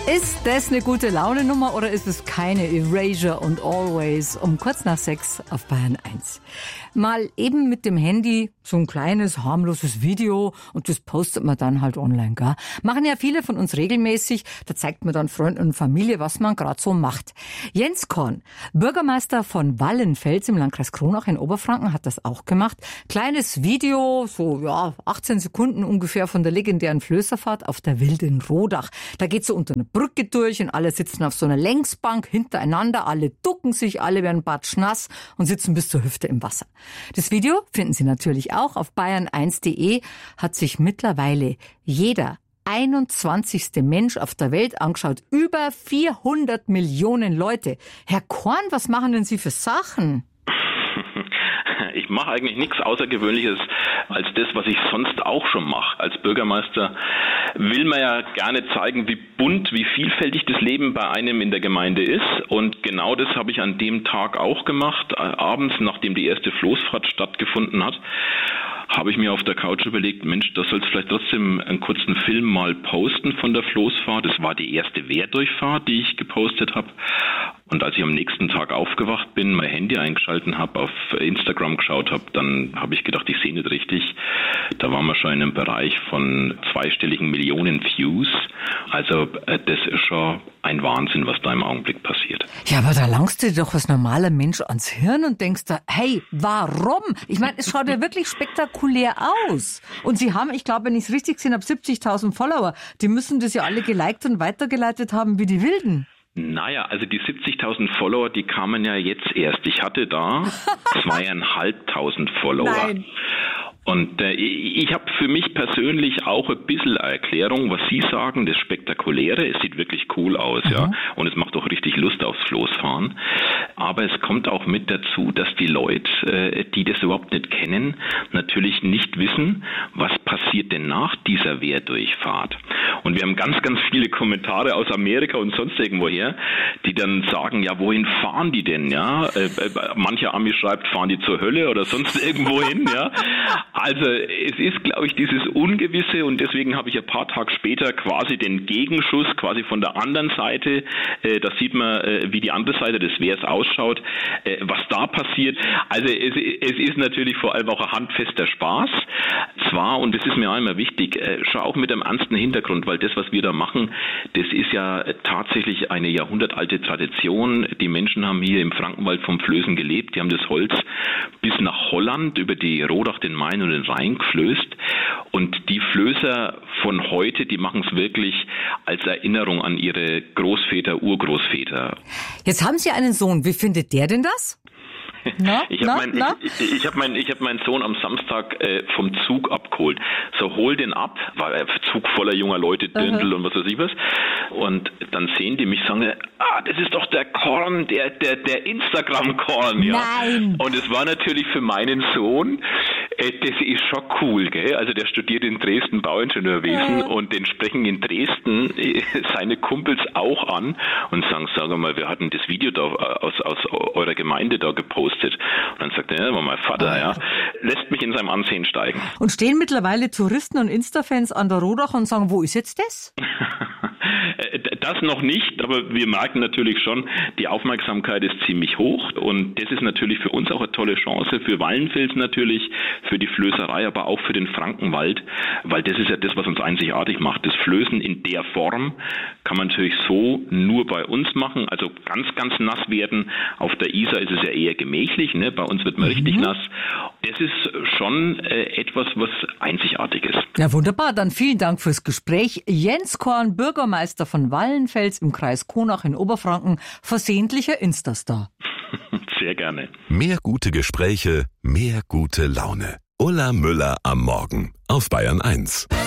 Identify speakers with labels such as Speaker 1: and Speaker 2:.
Speaker 1: Ist das eine gute Laune-Nummer oder ist es keine? Erasure und Always um kurz nach 6 auf Bayern 1. Mal eben mit dem Handy so ein kleines, harmloses Video und das postet man dann halt online, gell? Machen ja viele von uns regelmäßig. Da zeigt man dann Freunden und Familie, was man gerade so macht. Jens Korn, Bürgermeister von Wallenfels im Landkreis Kronach in Oberfranken, hat das auch gemacht. Kleines Video, so 18 Sekunden ungefähr von der legendären Flößerfahrt auf der Wilden Rodach. Da geht's so unter eine Brücke durch und alle sitzen auf so einer Längsbank hintereinander, alle ducken sich, alle werden batschnass und sitzen bis zur Hüfte im Wasser. Das Video finden Sie natürlich auch auf bayern1.de, hat sich mittlerweile jeder 21. Mensch auf der Welt angeschaut. Über 400 Millionen Leute. Herr Korn, was machen denn Sie für Sachen?
Speaker 2: Ich mache eigentlich nichts Außergewöhnliches als das, was ich sonst auch schon mache. Als Bürgermeister will man ja gerne zeigen, wie bunt, wie vielfältig das Leben bei einem in der Gemeinde ist. Und genau das habe ich an dem Tag auch gemacht. Abends, nachdem die erste Floßfahrt stattgefunden hat, habe ich mir auf der Couch überlegt, Mensch, das sollst vielleicht trotzdem einen kurzen Film mal posten von der Floßfahrt. Das war die erste Wehrdurchfahrt, die ich gepostet habe. Und als ich am nächsten Tag aufgewacht bin, mein Handy eingeschalten habe, auf Instagram geschaut habe, dann habe ich gedacht, ich sehe nicht richtig. Da waren wir schon in einem Bereich von zweistelligen Millionen Views. Also das ist schon ein Wahnsinn, was da im Augenblick passiert.
Speaker 1: Ja, aber da langst du dir doch als normaler Mensch ans Hirn und denkst da, hey, warum? Ich meine, es schaut ja wirklich spektakulär aus. Und Sie haben, ich glaube, wenn ich es richtig gesehen habe, 70.000 Follower. Die müssen das ja alle geliked und weitergeleitet haben wie die Wilden.
Speaker 2: Naja, also die 70.000 Follower, die kamen ja jetzt erst. Ich hatte da 2.500 Follower.
Speaker 1: Nein.
Speaker 2: Und ich habe für mich persönlich auch ein bisschen eine Erklärung, was Sie sagen, das Spektakuläre. Es sieht wirklich cool aus, ja, und es macht auch richtig Lust aufs Floßfahren. Aber es kommt auch mit dazu, dass die Leute, die das überhaupt nicht kennen, natürlich nicht wissen, was passiert denn nach dieser Wehrdurchfahrt. Und wir haben ganz, ganz viele Kommentare aus Amerika und sonst irgendwoher, die dann sagen, ja, wohin fahren die denn, ja? Mancher Ami schreibt, fahren die zur Hölle oder sonst irgendwo hin, ja? Also es ist, glaube ich, dieses Ungewisse und deswegen habe ich ein paar Tage später quasi den Gegenschuss quasi von der anderen Seite. Da sieht man, wie die andere Seite des Wehrs ausschaut, was da passiert. Also es ist natürlich vor allem auch ein handfester Spaß. Zwar, und das ist mir auch immer wichtig, schon auch mit einem ernsten Hintergrund, weil das, was wir da machen, das ist ja tatsächlich eine jahrhundertalte Tradition. Die Menschen haben hier im Frankenwald vom Flößen gelebt. Die haben das Holz bis nach Holland über die Rodach, den Main und den Rhein geflößt. Und die Flößer von heute, die machen es wirklich als Erinnerung an ihre Großväter, Urgroßväter.
Speaker 1: Jetzt haben Sie einen Sohn. Wie findet der denn das?
Speaker 2: Ich habe meinen Sohn am Samstag vom Zug abgeholt. So, hol den ab, war ein Zug voller junger Leute, Dirndl und was weiß ich was. Und dann sehen die mich, sagen, das ist doch der Korn, der Instagram-Korn, ja.
Speaker 1: Nein.
Speaker 2: Und es war natürlich für meinen Sohn, das ist schon cool, gell? Also der studiert in Dresden Bauingenieurwesen und den sprechen in Dresden seine Kumpels auch an und sagen, sag mal, wir hatten das Video da aus eurer Gemeinde da gepostet. Und dann sagt er, ja, war mein Vater, ja, lässt mich in seinem Ansehen steigen.
Speaker 1: Und stehen mittlerweile Touristen und Insta-Fans an der Rodach und sagen, wo ist jetzt das?
Speaker 2: Das noch nicht, aber wir merken natürlich schon, die Aufmerksamkeit ist ziemlich hoch und das ist natürlich für uns auch eine tolle Chance, für Wallenfels natürlich, für die Flößerei, aber auch für den Frankenwald, weil das ist ja das, was uns einzigartig macht. Das Flößen in der Form kann man natürlich so nur bei uns machen, also ganz, ganz nass werden. Auf der Isar ist es ja eher gemächlich, ne? Bei uns wird man richtig nass. Das ist schon etwas, was einzigartig ist.
Speaker 1: Ja, wunderbar. Dann vielen Dank fürs Gespräch. Jens Korn, Bürgermeister von Wallenfels im Kreis Kronach in Oberfranken, versehentlicher Instastar.
Speaker 2: Sehr gerne.
Speaker 3: Mehr gute Gespräche, mehr gute Laune. Ulla Müller am Morgen auf Bayern 1.